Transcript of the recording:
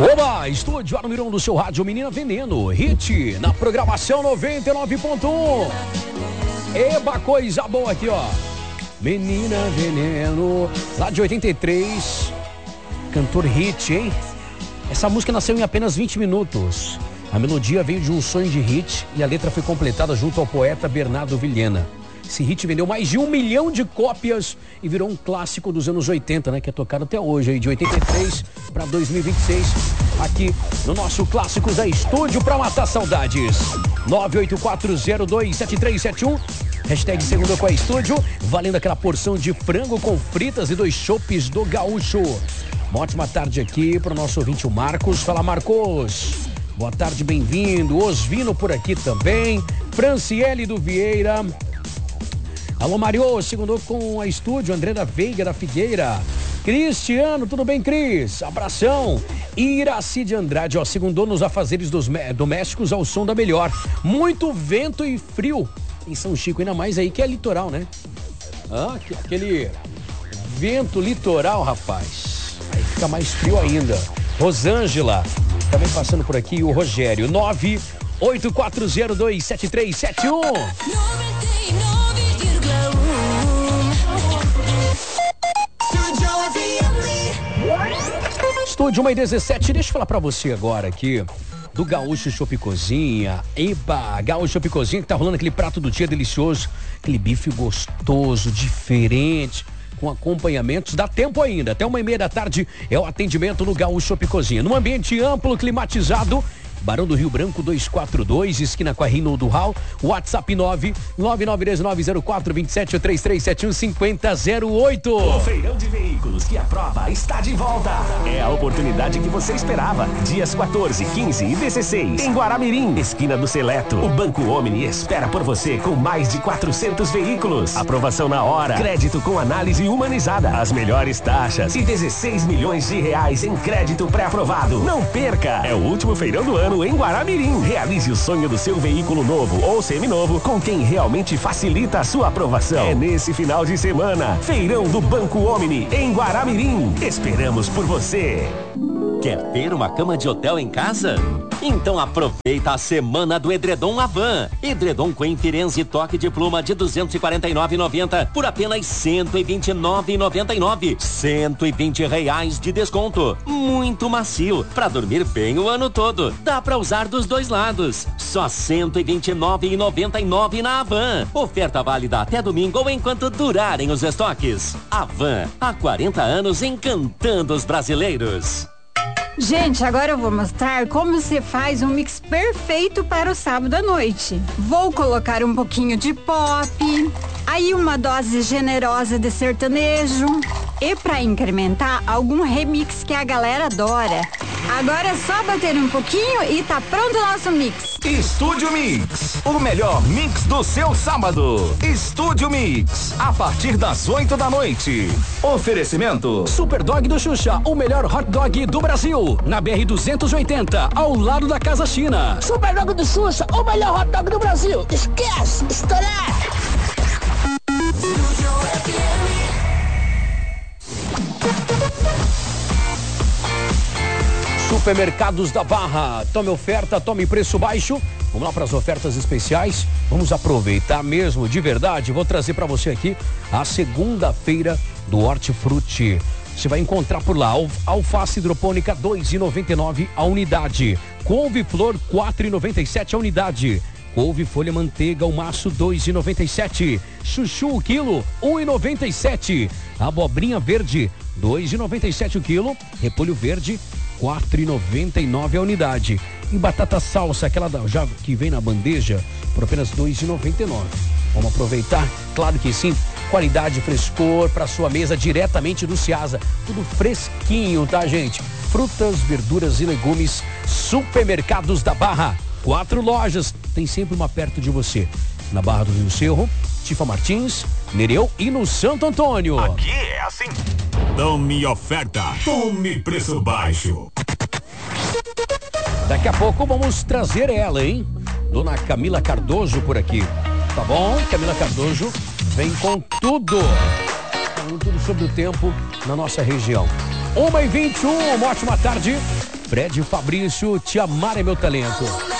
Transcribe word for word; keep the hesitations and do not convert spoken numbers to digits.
Oba, estúdio A número um do seu rádio, Menina Veneno, hit na programação noventa e nove ponto um. Eba, coisa boa aqui, ó. Menina Veneno, lá de oitenta e três, cantor hit, hein? Essa música nasceu em apenas vinte minutos. A melodia veio de um sonho de hit e a letra foi completada junto ao poeta Bernardo Vilhena. Esse hit vendeu mais de um milhão de cópias e virou um clássico dos anos oitenta, né? Que é tocado até hoje, aí, de oitenta e três para dois mil e vinte e seis, aqui no nosso Clássicos da Estúdio para matar saudades. nove oito quatro zero dois sete três sete um, hashtag Segunda com a Estúdio, valendo aquela porção de frango com fritas e dois chopes do Gaúcho. Uma ótima tarde aqui para o nosso ouvinte, o Marcos. Fala, Marcos. Boa tarde, bem-vindo. Osvino por aqui também. Franciele do Vieira. Alô, Mario, segundou com a Estúdio, André da Veiga da Figueira. Cristiano, tudo bem, Cris? Abração. Iraci de Andrade, ó, segundou nos afazeres dos domésticos ao som da melhor. Muito vento e frio em São Chico, ainda mais aí que é litoral, né? Ah, aquele vento litoral, rapaz. Aí fica mais frio ainda. Rosângela, também passando por aqui, o Rogério. nove oito quatro zero dois sete três sete um. Estúdio uma e dezessete, deixa eu falar pra você agora aqui do Gaúcho Chopp Cozinha. Eba, Gaúcho Chopp Cozinha, que tá rolando aquele prato do dia delicioso, aquele bife gostoso, diferente, com acompanhamentos. Dá tempo ainda, até uma e meia da tarde é o atendimento no Gaúcho Chopp Cozinha, num ambiente amplo, climatizado. Barão do Rio Branco duzentos e quarenta e dois, esquina com a Rino do Hall. WhatsApp nove nove nove dois nove zero quatro dois sete três três sete um cinco zero zero oito. O Feirão de Veículos que aprova está de volta. É a oportunidade que você esperava. Dias quatorze, quinze e dezesseis em Guaramirim, esquina do Seleto. O Banco Omni espera por você com mais de quatrocentos veículos. Aprovação na hora, crédito com análise humanizada, as melhores taxas e dezesseis milhões de reais em crédito pré-aprovado. Não perca! É o último feirão do ano em Guaramirim. Realize o sonho do seu veículo novo ou seminovo com quem realmente facilita a sua aprovação. É nesse final de semana, Feirão do Banco Omni em Guaramirim. Esperamos por você. Quer ter uma cama de hotel em casa? Então aproveita a semana do edredom Avan. Edredom Queen Firenze toque de pluma de duzentos e quarenta e nove reais e noventa centavos por apenas cento e vinte e nove reais e noventa e nove centavos. cento e vinte reais de desconto. Muito macio, pra dormir bem o ano todo. Dá pra usar dos dois lados. Só cento e vinte e nove reais e noventa e nove centavos na Avan. Oferta válida até domingo ou enquanto durarem os estoques. Avan, há quarenta anos encantando os brasileiros. Gente, agora eu vou mostrar como se faz um mix perfeito para o sábado à noite. Vou colocar um pouquinho de pop, aí uma dose generosa de sertanejo e para incrementar, algum remix que a galera adora. Agora é só bater um pouquinho e tá pronto o nosso mix. Estúdio Mix, o melhor mix do seu sábado. Estúdio Mix, a partir das oito da noite. Oferecimento Super Dog do Xuxa, o melhor hot dog do Brasil, na B R duzentos e oitenta, ao lado da Casa China. Super Dog do Xuxa, o melhor hot dog do Brasil. Esquece, estourar. Supermercados da Barra, tome oferta, tome preço baixo. Vamos lá para as ofertas especiais. Vamos aproveitar mesmo, de verdade. Vou trazer para você aqui a segunda-feira do Hortifruti. Você vai encontrar por lá alface hidropônica dois reais e noventa e nove centavos a unidade, couve-flor quatro reais e noventa e sete centavos a unidade, couve-folha manteiga o maço dois reais e noventa e sete centavos, chuchu o quilo um real e noventa e sete centavos, abobrinha verde dois reais e noventa e sete centavos o quilo, repolho verde quatro reais e noventa e nove centavos a unidade, e batata salsa, aquela da, já que vem na bandeja, por apenas dois reais e noventa e nove centavos. Vamos aproveitar? Claro que sim. Qualidade e frescor para sua mesa diretamente do Ceasa. Tudo fresquinho, tá, gente? Frutas, verduras e legumes. Supermercados da Barra. Quatro lojas. Tem sempre uma perto de você. Na Barra do Rio Cerro, Tifa Martins, Nereu e no Santo Antônio. Aqui é assim. Tome oferta. Tome preço baixo. Daqui a pouco vamos trazer ela, hein? Dona Camila Cardoso por aqui. Tá bom? Camila Cardoso vem com tudo. Com tudo sobre o tempo na nossa região. uma e vinte e um, uma ótima tarde. Fred Fabrício, Te Amar é Meu Talento.